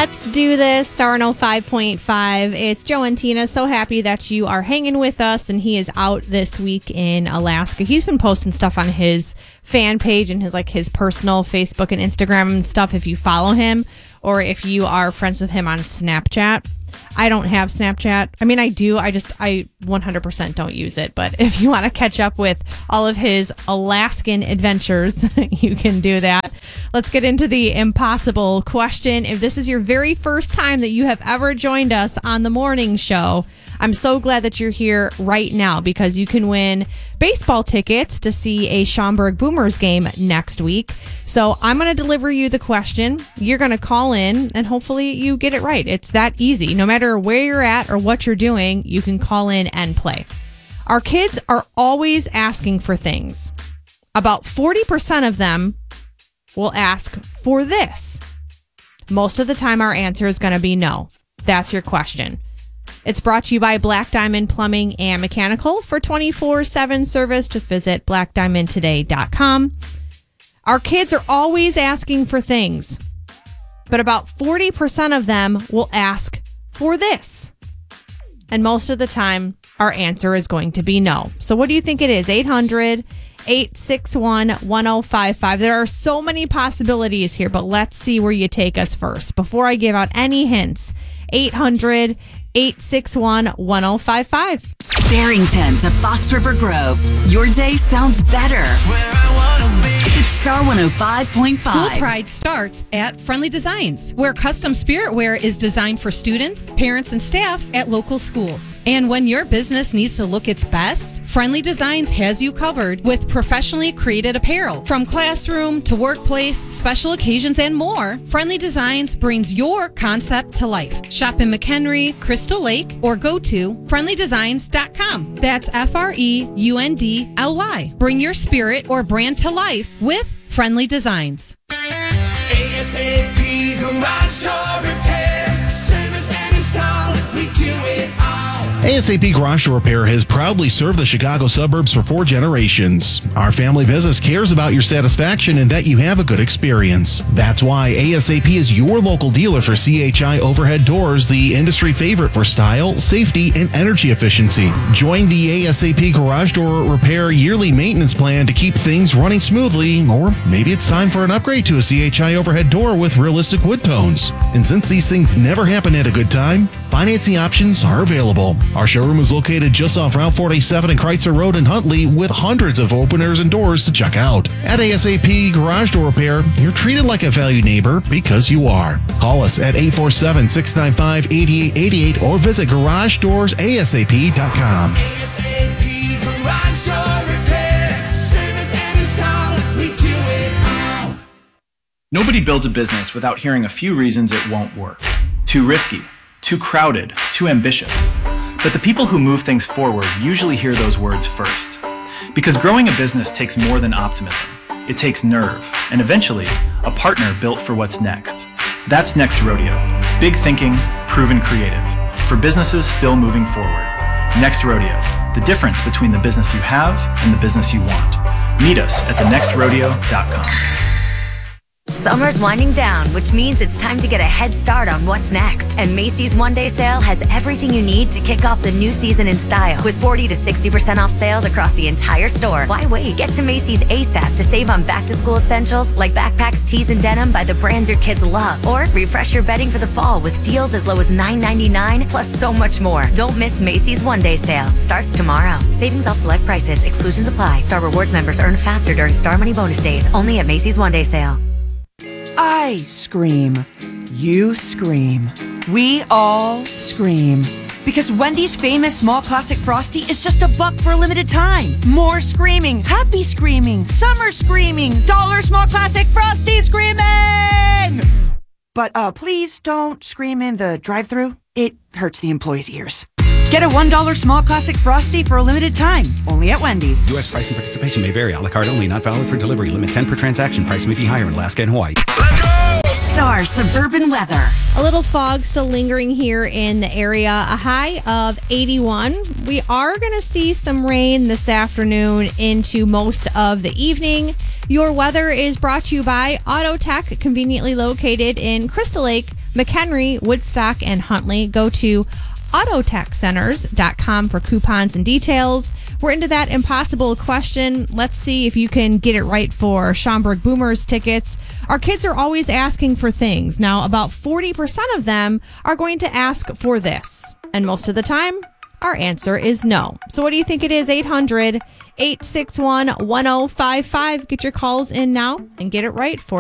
Let's do this. Star 105.5. It's Joe and Tina. So happy that you are hanging with us. And he is out this week in Alaska. He's been posting stuff on his fan page and his personal Facebook and Instagram and stuff. If you follow him or if you are friends with him on Snapchat. I don't have Snapchat. I mean, I do. I 100% don't use it. But if you want to catch up with all of his Alaskan adventures, you can do that. Let's get into the impossible question. If this is your very first time that you have ever joined us on the morning show, I'm so glad that you're here right now because you can win baseball tickets to see a Schaumburg Boomers game next week. So I'm going to deliver you the question. You're going to call in and hopefully you get it right. It's that easy. No matter where you're at or what you're doing, you can call in and play. Our kids are always asking for things. About 40% of them will ask for this. Most of the time, our answer is going to be no. That's your question. It's brought to you by Black Diamond Plumbing and Mechanical. For 24/7 service, just visit blackdiamondtoday.com. Our kids are always asking for things, but about 40% of them will ask for this. And most of the time, our answer is going to be no. So what do you think it is? 800-861-1055. There are so many possibilities here, but let's see where you take us first. Before I give out any hints, 800-861-1055. Barrington to Fox River Grove. Your day sounds better. It's Star 105.5. School Pride starts at Friendly Designs, where custom spirit wear is designed for students, parents, and staff at local schools. And when your business needs to look its best, Friendly Designs has you covered with professionally created apparel. From classroom to workplace, special occasions, and more, Friendly Designs brings your concept to life. Shop in McHenry, Crystal Lake, or go to friendlydesigns.com. That's FREUNDLY. Bring your spirit or brand to life with Friendly Designs. ASAP Garage Door Repair. Service and install. We do it all. ASAP Garage Door Repair has proudly served the Chicago suburbs for 4 generations. Our family business cares about your satisfaction and that you have a good experience. That's why ASAP is your local dealer for CHI overhead doors, the industry favorite for style, safety, and energy efficiency. Join the ASAP Garage Door Repair yearly maintenance plan to keep things running smoothly, or maybe it's time for an upgrade to a CHI overhead door with realistic wood tones. And since these things never happen at a good time, financing options are available. Our showroom is located just off Route 47 and Kreitzer Road in Huntley with hundreds of openers and doors to check out. At ASAP Garage Door Repair, you're treated like a valued neighbor because you are. Call us at 847-695-8888 or visit GarageDoorsASAP.com. ASAP Garage Door Repair. Service and install. We do it all. Nobody builds a business without hearing a few reasons it won't work. Too risky, too crowded, too ambitious. But the people who move things forward usually hear those words first. Because growing a business takes more than optimism. It takes nerve, and eventually, a partner built for what's next. That's Next Rodeo. Big thinking, proven creative. For businesses still moving forward. Next Rodeo. The difference between the business you have and the business you want. Meet us at thenextrodeo.com. Summer's winding down, which means it's time to get a head start on what's next. And Macy's One Day Sale has everything you need to kick off the new season in style. With 40 to 60% off sales across the entire store. Why wait? Get to Macy's ASAP to save on back-to-school essentials like backpacks, tees, and denim by the brands your kids love. Or refresh your bedding for the fall with deals as low as $9.99, plus so much more. Don't miss Macy's One Day Sale. Starts tomorrow. Savings off select prices. Exclusions apply. Star Rewards members earn faster during Star Money bonus days. Only at Macy's One Day Sale. I scream. You scream. We all scream. Because Wendy's famous small classic Frosty is just $1 for a limited time. More screaming, happy screaming, summer screaming, dollar small classic Frosty screaming! But please don't scream in the drive-thru. It hurts the employees' ears. Get a $1 small classic Frosty for a limited time. Only at Wendy's. U.S. price and participation may vary. A la carte only. Not valid for delivery. Limit 10 per transaction. Price may be higher in Alaska and Hawaii. Let's go! Star Suburban Weather. A little fog still lingering here in the area. A high of 81. We are going to see some rain this afternoon into most of the evening. Your weather is brought to you by Auto Tech, conveniently located in Crystal Lake, McHenry, Woodstock, and Huntley. Go to autotechcenters.com for coupons and details. We're into that impossible question. Let's see if you can get it right for Schaumburg Boomers tickets. Our kids are always asking for things. Now, about 40% of them are going to ask for this. And most of the time, our answer is no. So what do you think it is? 800-861-1055. Get your calls in now and get it right for